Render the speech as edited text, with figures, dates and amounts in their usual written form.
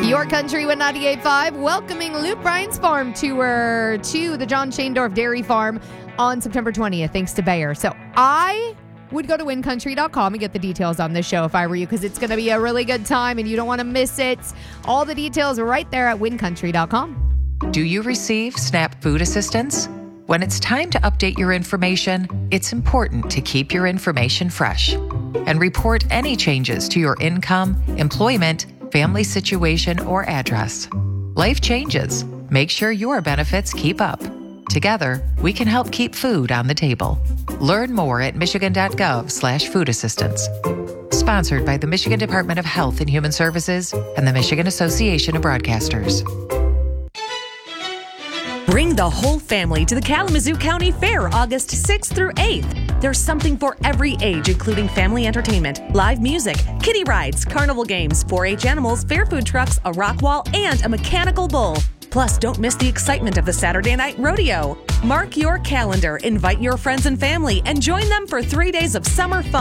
Your Country with 98.5, welcoming Luke Bryan's farm tour to the John Shaindorf Dairy Farm on September 20th, thanks to Bayer. So I would go to wincountry.com and get the details on this show if I were you, because it's going to be a really good time and you don't want to miss it. All the details are right there at wincountry.com. Do you receive SNAP food assistance? When it's time to update your information, it's important to keep your information fresh and report any changes to your income, employment, family situation, or address. Life changes. Make sure your benefits keep up. Together, we can help keep food on the table. Learn more at michigan.gov/food assistance. Sponsored by the Michigan Department of Health and Human Services and the Michigan Association of Broadcasters. Bring the whole family to the Kalamazoo County Fair August 6th through 8th. There's something for every age, including family entertainment, live music, kiddie rides, carnival games, 4-H animals, fair food trucks, a rock wall, and a mechanical bull. Plus, don't miss the excitement of the Saturday night rodeo. Mark your calendar, invite your friends and family, and join them for 3 days of summer fun.